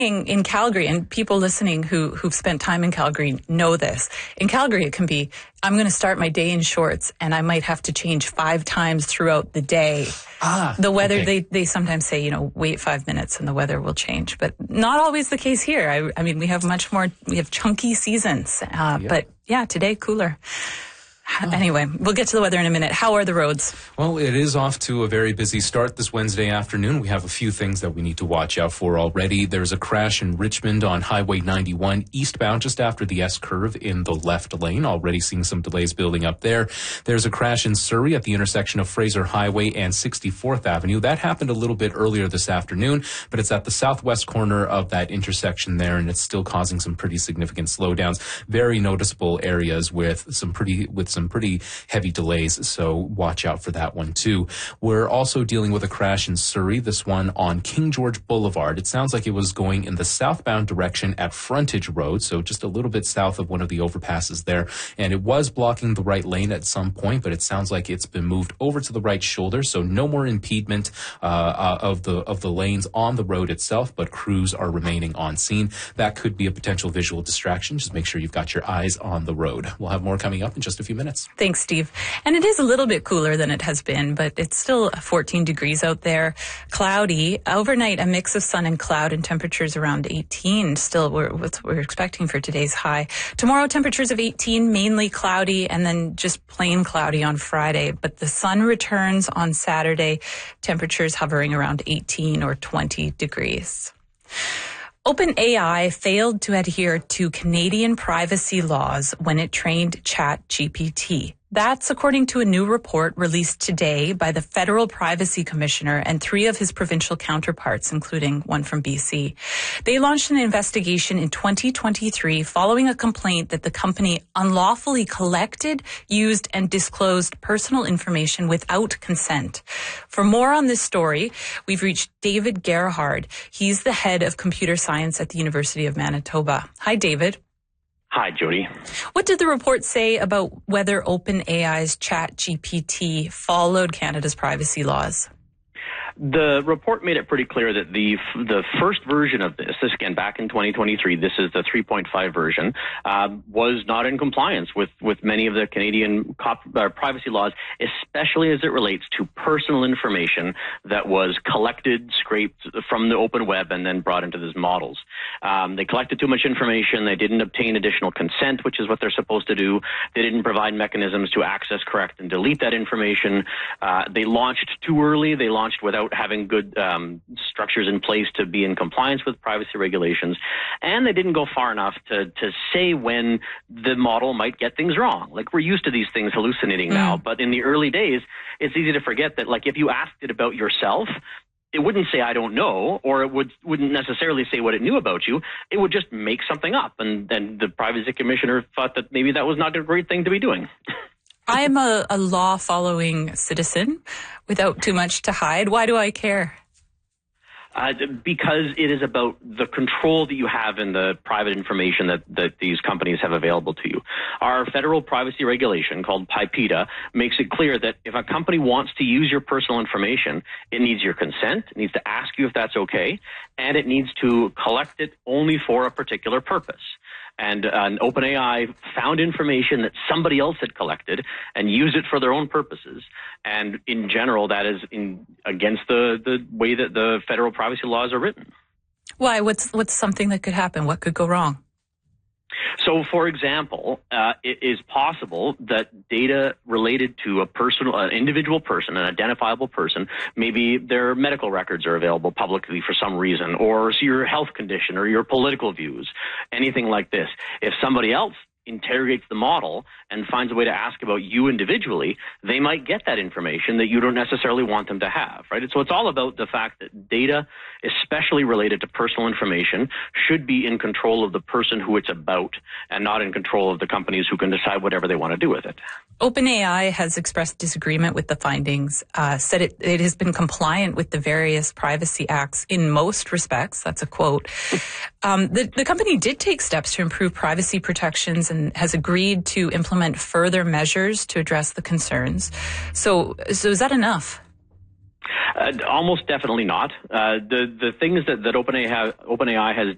In Calgary, and people listening who've spent time in Calgary know this. In Calgary, it can be, I'm going to start my day in shorts and I might have to change 5 times throughout the day. The weather, okay. they sometimes say, wait 5 minutes and the weather will change, but not always the case here. I mean, we have chunky seasons, but yeah, today cooler. Anyway, we'll get to the weather in a minute. How are the roads? Well, it is off to a very busy start this Wednesday afternoon. We have a few things that we need to watch out for already. There's a crash in Richmond on Highway 91 eastbound just after the S-curve in the left lane. Already seeing some delays building up there. There's a crash in Surrey at the intersection of Fraser Highway and 64th Avenue. That happened a little bit earlier this afternoon, but it's at the southwest corner of that intersection there, and it's still causing some pretty significant slowdowns. Very noticeable areas with some pretty heavy delays, so watch out for that one too. We're also dealing with a crash in Surrey, this one on King George Boulevard. It sounds like it was going in the southbound direction at Frontage Road, so just a little bit south of one of the overpasses there, and it was blocking the right lane at some point, but it sounds like it's been moved over to the right shoulder, so no more impediment of the lanes on the road itself, but crews are remaining on scene. That could be a potential visual distraction. Just make sure you've got your eyes on the road. We'll have more coming up in just a few minutes. Thanks, Steve. And it is a little bit cooler than it has been, but it's still 14 degrees out there. Cloudy. Overnight, a mix of sun and cloud and temperatures around 18. Still, what we're expecting for today's high. Tomorrow, temperatures of 18, mainly cloudy, and then just plain cloudy on Friday. But the sun returns on Saturday, temperatures hovering around 18 or 20 degrees. OpenAI failed to adhere to Canadian privacy laws when it trained ChatGPT. That's according to a new report released today by the Federal Privacy Commissioner and 3 of his provincial counterparts, including one from BC. They launched an investigation in 2023 following a complaint that the company unlawfully collected, used, and disclosed personal information without consent. For more on this story, we've reached David Gerhard. He's the head of computer science at the University of Manitoba. Hi, David. Hi, Jody. What did the report say about whether OpenAI's ChatGPT followed Canada's privacy laws? The report made it pretty clear that the first version of this again back in 2023, this is the 3.5 version, was not in compliance with many of the Canadian privacy laws, especially as it relates to personal information that was collected, scraped from the open web, and then brought into these models. They collected too much information. They didn't obtain additional consent, which is what they're supposed to do. They didn't provide mechanisms to access, correct, and delete that information. They launched too early. They launched without having good structures in place to be in compliance with privacy regulations, and they didn't go far enough to say when the model might get things wrong. Like, we're used to these things hallucinating now, but in the early days, it's easy to forget that, like, if you asked it about yourself, it wouldn't say, I don't know, or it wouldn't necessarily say what it knew about you. It would just make something up, and then the privacy commissioner thought that maybe that was not a great thing to be doing. I am a law-following citizen without too much to hide. Why do I care? Because it is about the control that you have in the private information that these companies have available to you. Our federal privacy regulation, called PIPEDA, makes it clear that if a company wants to use your personal information, it needs your consent, it needs to ask you if that's okay, and it needs to collect it only for a particular purpose. And OpenAI found information that somebody else had collected and used it for their own purposes. And in general, that is against the way that the federal privacy laws are written. Why? What's something that could happen? What could go wrong? So, for example, it is possible that data related to an individual person, an identifiable person, maybe their medical records are available publicly for some reason, or your health condition or your political views, anything like this. If somebody else interrogates the model and finds a way to ask about you individually, they might get that information that you don't necessarily want them to have, right? So it's all about the fact that data, especially related to personal information, should be in control of the person who it's about and not in control of the companies who can decide whatever they want to do with it. OpenAI has expressed disagreement with the findings, said it has been compliant with the various privacy acts in most respects. That's a quote. The company did take steps to improve privacy protections and has agreed to implement further measures to address the concerns. So is that enough? Almost definitely not. The things that OpenAI has